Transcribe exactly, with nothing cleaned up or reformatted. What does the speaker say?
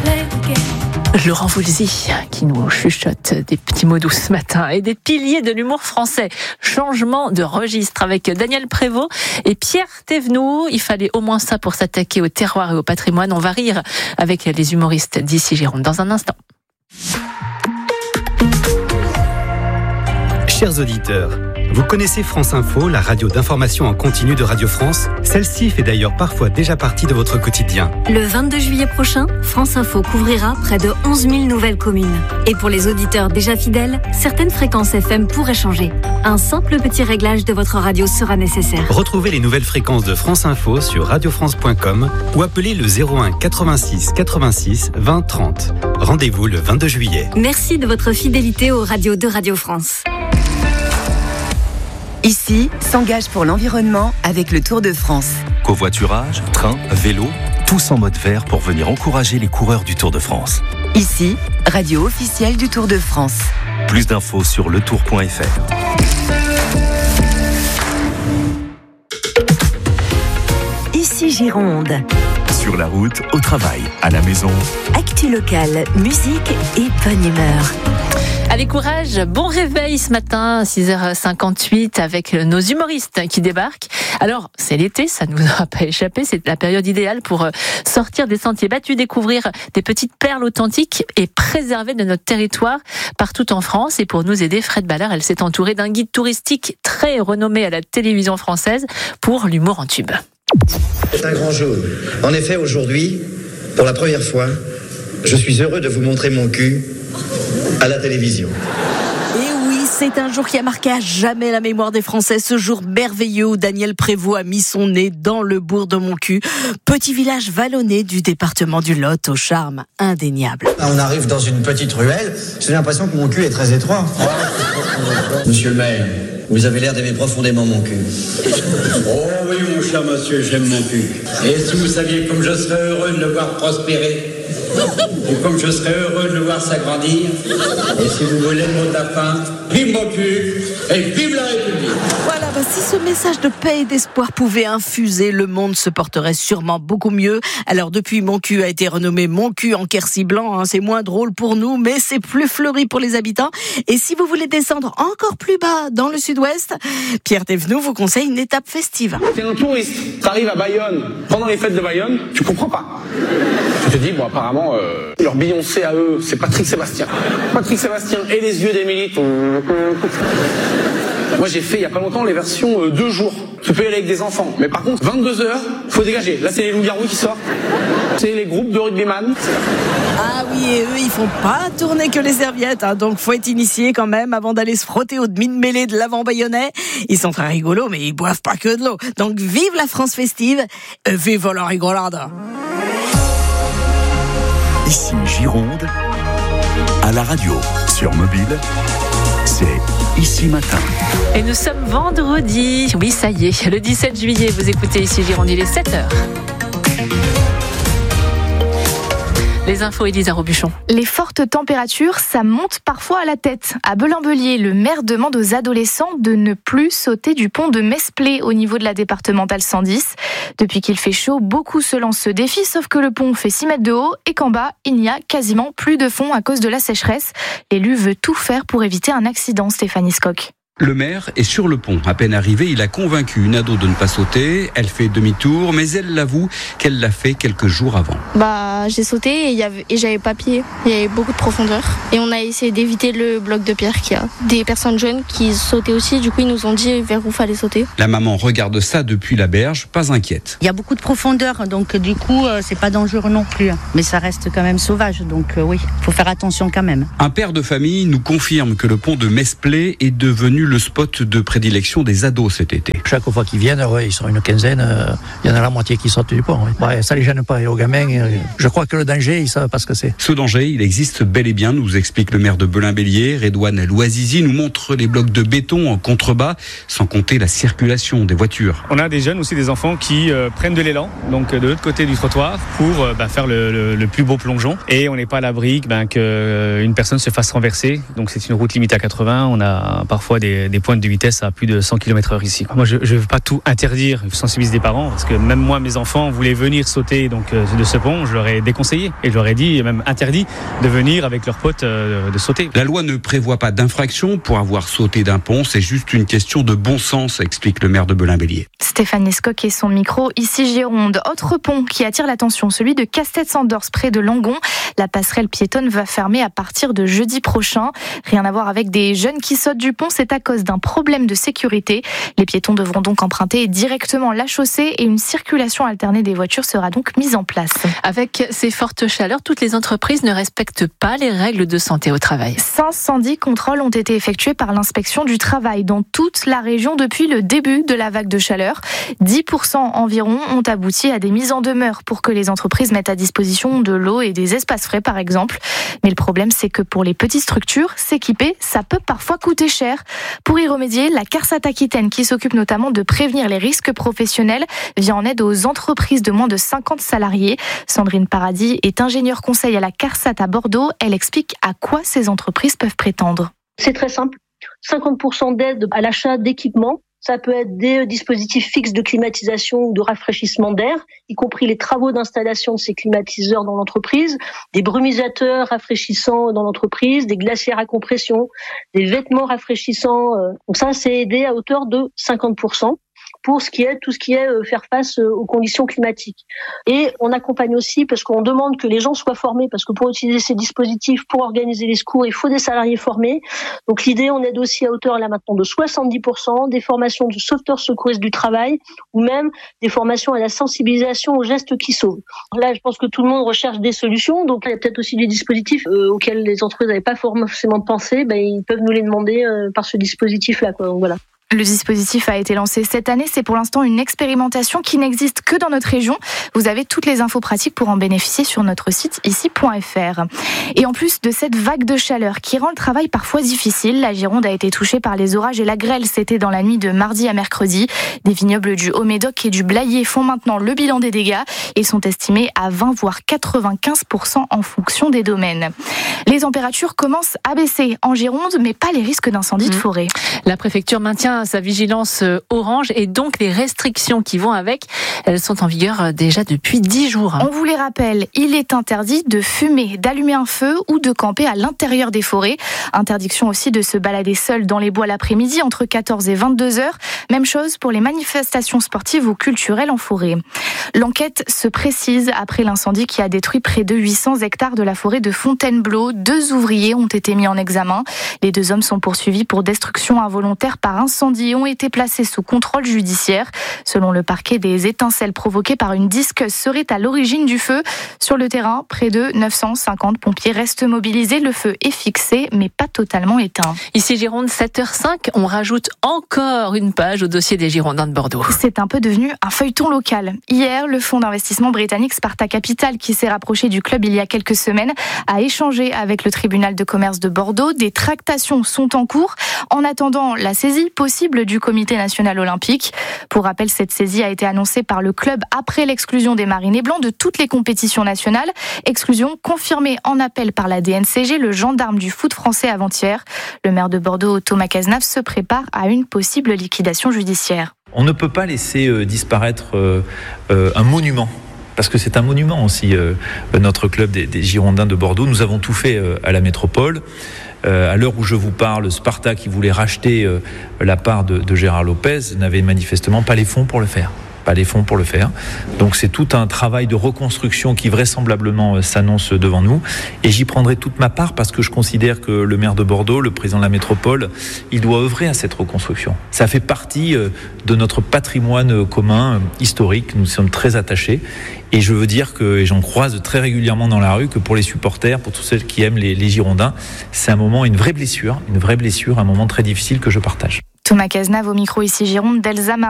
Laurent Voulzy qui nous chuchote des petits mots doux ce matin et des piliers de l'humour français. Changement de registre avec Daniel Prévost et Pierre Thévenoud. Il fallait au moins ça pour s'attaquer au terroir et au patrimoine. On va rire avec les humoristes d'Ici Gironde dans un instant. Chers auditeurs, vous connaissez France Info, la radio d'information en continu de Radio France? Celle-ci fait d'ailleurs parfois déjà partie de votre quotidien. Le vingt-deux juillet prochain, France Info couvrira près de onze mille nouvelles communes. Et pour les auditeurs déjà fidèles, certaines fréquences F M pourraient changer. Un simple petit réglage de votre radio sera nécessaire. Retrouvez les nouvelles fréquences de France Info sur radio france point com ou appelez le zéro un quatre-vingt-six quatre-vingt-six vingt trente. Rendez-vous le vingt-deux juillet. Merci de votre fidélité aux radios de Radio France. Ici, s'engage pour l'environnement avec le Tour de France. Covoiturage, train, vélo, tous en mode vert pour venir encourager les coureurs du Tour de France. Ici, radio officielle du Tour de France. Plus d'infos sur le tour point f r. Ici Gironde. Sur la route, au travail, à la maison. Actu locale, musique et bonne humeur. Allez, courage, bon réveil ce matin, six heures cinquante-huit, avec nos humoristes qui débarquent. Alors, c'est l'été, ça ne nous a pas échappé, c'est la période idéale pour sortir des sentiers battus, découvrir des petites perles authentiques et préserver de notre territoire partout en France. Et pour nous aider, Fred Ballard, elle s'est entourée d'un guide touristique très renommé à la télévision française pour l'humour en tube. C'est un grand jour. En effet, aujourd'hui, pour la première fois, je suis heureux de vous montrer mon cul à la télévision. Et oui, c'est un jour qui a marqué à jamais la mémoire des Français. Ce jour merveilleux où Daniel Prévost a mis son nez dans le bourg de Montcuq, petit village vallonné du département du Lot au charme indéniable. On arrive dans une petite ruelle, j'ai l'impression que mon cul est très étroit. Monsieur le maire, vous avez l'air d'aimer profondément mon cul. Oh oui, mon cher monsieur, j'aime mon cul. Et si vous saviez comme je serais heureux de le voir prospérer, et comme je serais heureux de le voir s'agrandir, et si vous voulez le mot de la fin, vive mon cul et vive la République. Voilà, bah si ce message de paix et d'espoir pouvait infuser, le monde se porterait sûrement beaucoup mieux. Alors depuis, Montcuq a été renommé Montcuq en Quercy blanc, hein, c'est moins drôle pour nous, mais c'est plus fleuri pour les habitants. Et si vous voulez descendre encore plus bas dans le sud-ouest, Pierre Thévenoud vous conseille une étape festive. T'es un touriste, t'arrives à Bayonne, pendant les fêtes de Bayonne, tu comprends pas. Tu te dis, bon apparemment, euh, leur Beyoncé à eux, c'est Patrick Sébastien. Patrick Sébastien et les yeux d'Émilie. Moi j'ai fait il y a pas longtemps les versions euh, deux jours. Tu peux y aller avec des enfants. Mais par contre, vingt-deux heures, faut dégager. Là c'est les loups-garous qui sortent. C'est les groupes de rugbyman. Ah oui, et eux, ils font pas tourner que les serviettes, hein, donc faut être initié quand même avant d'aller se frotter au demi-mêlée de l'avant bayonnais. Ils sont très rigolos, mais ils boivent pas que de l'eau. Donc vive la France festive, euh, vive la rigolade. Ici Gironde, à la radio, sur mobile, c'est Ici Matin. Et nous sommes vendredi, oui ça y est, le dix-sept juillet, vous écoutez Ici Gironde, il est sept heures. Les infos, Elisa Robuchon. Les fortes températures, ça monte parfois à la tête. À Belin-Bellier, le maire demande aux adolescents de ne plus sauter du pont de Mesplé au niveau de la départementale cent dix. Depuis qu'il fait chaud, beaucoup se lancent ce défi, sauf que le pont fait six mètres de haut et qu'en bas, il n'y a quasiment plus de fond à cause de la sécheresse. L'élu veut tout faire pour éviter un accident, Stéphanie Skock. Le maire est sur le pont. À peine arrivé, il a convaincu une ado de ne pas sauter. Elle fait demi-tour, mais elle l'avoue qu'elle l'a fait quelques jours avant. Bah, j'ai sauté et, y avait, et j'avais pas pied. Il y avait beaucoup de profondeur. Et on a essayé d'éviter le bloc de pierre qu'il y a. Des personnes jeunes qui sautaient aussi, du coup, ils nous ont dit vers où fallait sauter. La maman regarde ça depuis la berge, pas inquiète. Il y a beaucoup de profondeur, donc du coup, c'est pas dangereux non plus. Mais ça reste quand même sauvage, donc euh, oui, faut faire attention quand même. Un père de famille nous confirme que le pont de Mesplé est devenu le spot de prédilection des ados cet été. Chaque fois qu'ils viennent, ouais, ils sont une quinzaine, euh, il y en a la moitié qui sortent du pont. Ouais. Ouais, ça les gêne pas. Et aux gamins, euh, je crois que le danger, ils savent pas ce que c'est. Ce danger, il existe bel et bien, nous explique le maire de Belin-Bellier. Redouane Louazizi nous montre les blocs de béton en contrebas, sans compter la circulation des voitures. On a des jeunes aussi, des enfants qui euh, prennent de l'élan, donc de l'autre côté du trottoir, pour euh, bah, faire le, le, le plus beau plongeon. Et on n'est pas à l'abri bah, qu'une personne se fasse renverser. Donc c'est une route limitée à quatre-vingts. On a parfois des des, des pointes de vitesse à plus de cent kilomètres heure ici. Moi, je ne veux pas tout interdire, je sensibilise des parents, parce que même moi, mes enfants voulaient venir sauter donc, euh, de ce pont, je leur ai déconseillé et je leur ai dit, et même interdit, de venir avec leurs potes euh, de sauter. La loi ne prévoit pas d'infraction pour avoir sauté d'un pont, c'est juste une question de bon sens, explique le maire de Belin-Bélier. Stéphanie Scocq et son micro, ici Gironde. Autre pont qui attire l'attention, celui de Castet-Sandors, près de Langon. La passerelle piétonne va fermer à partir de jeudi prochain. Rien à voir avec des jeunes qui sautent du pont, c'est à cause d'un problème de sécurité. Les piétons devront donc emprunter directement la chaussée et une circulation alternée des voitures sera donc mise en place. Avec ces fortes chaleurs, toutes les entreprises ne respectent pas les règles de santé au travail. cinq cent dix contrôles ont été effectués par l'inspection du travail dans toute la région depuis le début de la vague de chaleur. dix pour cent environ ont abouti à des mises en demeure pour que les entreprises mettent à disposition de l'eau et des espaces frais par exemple. Mais le problème, c'est que pour les petites structures, s'équiper, ça peut parfois coûter cher. Pour y remédier, la CARSAT Aquitaine, qui s'occupe notamment de prévenir les risques professionnels, vient en aide aux entreprises de moins de cinquante salariés. Sandrine Paradis est ingénieure conseil à la CARSAT à Bordeaux. Elle explique à quoi ces entreprises peuvent prétendre. C'est très simple. cinquante pour cent d'aide à l'achat d'équipements. Ça peut être des dispositifs fixes de climatisation ou de rafraîchissement d'air, y compris les travaux d'installation de ces climatiseurs dans l'entreprise, des brumisateurs rafraîchissants dans l'entreprise, des glacières à compression, des vêtements rafraîchissants. Donc ça, c'est aidé à hauteur de cinquante pour cent. Pour ce qui est tout ce qui est faire face aux conditions climatiques. Et on accompagne aussi parce qu'on demande que les gens soient formés, parce que pour utiliser ces dispositifs, pour organiser les secours, il faut des salariés formés. Donc l'idée, on aide aussi à hauteur là maintenant de soixante-dix pour cent, des formations de sauveteurs secouristes du travail, ou même des formations à la sensibilisation aux gestes qui sauvent. Là, je pense que tout le monde recherche des solutions, donc il y a peut-être aussi des dispositifs euh, auxquels les entreprises n'avaient pas forcément pensé, ben, ils peuvent nous les demander euh, par ce dispositif-là, quoi. Donc, voilà. Le dispositif a été lancé cette année. C'est pour l'instant une expérimentation qui n'existe que dans notre région. Vous avez toutes les infos pratiques pour en bénéficier sur notre site ici point f r. Et en plus de cette vague de chaleur qui rend le travail parfois difficile, la Gironde a été touchée par les orages et la grêle. C'était dans la nuit de mardi à mercredi. Des vignobles du Haut-Médoc et du Blayais font maintenant le bilan des dégâts. Ils sont estimés à vingt voire quatre-vingt-quinze pour cent en fonction des domaines. Les températures commencent à baisser en Gironde, mais pas les risques d'incendie de forêt. La préfecture maintient sa vigilance orange et donc les restrictions qui vont avec, elles sont en vigueur déjà depuis dix jours. On vous les rappelle, il est interdit de fumer, d'allumer un feu ou de camper à l'intérieur des forêts. Interdiction aussi de se balader seul dans les bois l'après-midi entre quatorze et vingt-deux heures. Même chose pour les manifestations sportives ou culturelles en forêt. L'enquête se précise après l'incendie qui a détruit près de huit cents hectares de la forêt de Fontainebleau. Deux ouvriers ont été mis en examen. Les deux hommes sont poursuivis pour destruction involontaire par incendie et ont été placés sous contrôle judiciaire. Selon le parquet, des étincelles provoquées par une disque seraient à l'origine du feu. Sur le terrain, près de neuf cent cinquante pompiers restent mobilisés. Le feu est fixé, mais pas totalement éteint. Ici Gironde, sept heures cinq, on rajoute encore une page au dossier des Girondins de Bordeaux. C'est un peu devenu un feuilleton local. Hier, le fonds d'investissement britannique Sparta Capital, qui s'est rapproché du club il y a quelques semaines, a échangé avec le tribunal de commerce de Bordeaux. Des tractations sont en cours en attendant la saisie possible du comité national olympique. Pour rappel, cette saisie a été annoncée par le club après l'exclusion des Marinés Blancs de toutes les compétitions nationales. Exclusion confirmée en appel par la D N C G, le gendarme du foot français avant-hier. Le maire de Bordeaux, Thomas Cazenave, se prépare à une possible liquidation judiciaire. On ne peut pas laisser euh, disparaître euh, euh, un monument. Parce que c'est un monument aussi, euh, notre club des, des Girondins de Bordeaux. Nous avons tout fait euh, à la métropole. Euh, à l'heure où je vous parle, Sparta, qui voulait racheter euh, la part de, de Gérard Lopez, n'avait manifestement pas les fonds pour le faire. Pas les fonds pour le faire. Donc c'est tout un travail de reconstruction qui vraisemblablement euh, s'annonce devant nous. Et j'y prendrai toute ma part parce que je considère que le maire de Bordeaux, le président de la métropole, il doit œuvrer à cette reconstruction. Ça fait partie euh, de notre patrimoine commun, euh, historique. Nous sommes très attachés. Et je veux dire que, et j'en croise très régulièrement dans la rue, que pour les supporters, pour tous ceux qui aiment les, les Girondins, c'est un moment, une vraie blessure, une vraie blessure, un moment très difficile que je partage. Thomas Cazenave au micro ici Gironde d'Elsa Mar-